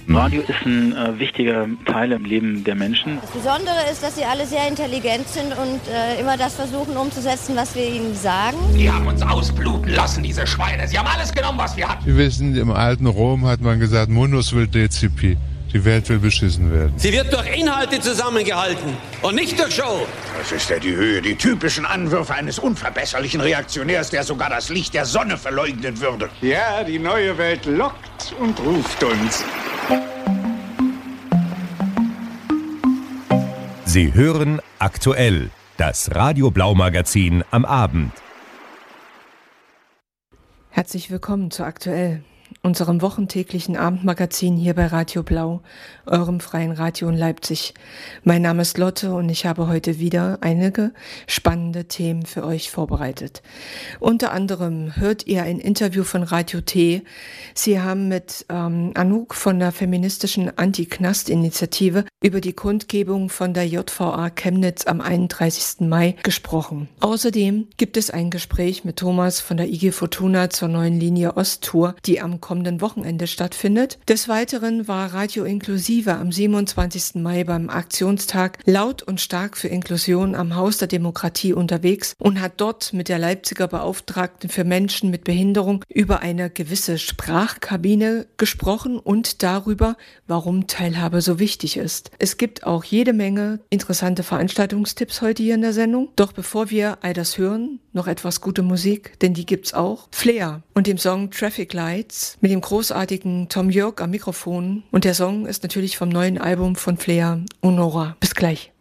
Radio ist ein wichtiger Teil im Leben der Menschen. Das Besondere ist, dass sie alle sehr intelligent sind und immer das versuchen umzusetzen, was wir ihnen sagen. Die haben uns ausbluten lassen, diese Schweine. Sie haben alles genommen, was wir hatten. Sie wissen, im alten Rom hat man gesagt, Munus will decipi. Die Welt will beschissen werden. Sie wird durch Inhalte zusammengehalten und nicht durch Show. Das ist ja die Höhe, die typischen Anwürfe eines unverbesserlichen Reaktionärs, der sogar das Licht der Sonne verleugnen würde. Ja, die neue Welt lockt und ruft uns. Sie hören aktuell das Radio Blau Magazin am Abend. Herzlich willkommen zu Aktuell, unserem wochentäglichen Abendmagazin hier bei Radio Blau, eurem freien Radio in Leipzig. Mein Name ist Lotte und ich habe heute wieder einige spannende Themen für euch vorbereitet. Unter anderem hört ihr ein Interview von Radio T. Sie haben mit Anouk von der feministischen Anti-Knast-Initiative über die Kundgebung von der JVA Chemnitz am 31. Mai gesprochen. Außerdem gibt es ein Gespräch mit Thomas von der IG Fortuna zur neuen Linie Osttour, die am kommenden Wochenende stattfindet. Des Weiteren war Radio Inklusive am 27. Mai beim Aktionstag Laut und Stark für Inklusion am Haus der Demokratie unterwegs und hat dort mit der Leipziger Beauftragten für Menschen mit Behinderung über eine gewisse Sprachkabine gesprochen und darüber, warum Teilhabe so wichtig ist. Es gibt auch jede Menge interessante Veranstaltungstipps heute hier in der Sendung. Doch bevor wir all das hören, noch etwas gute Musik, denn die gibt's auch. Flair und dem Song Traffic Lights mit dem großartigen Tom York am Mikrofon. Und der Song ist natürlich vom neuen Album von Flair, Honora. Bis gleich.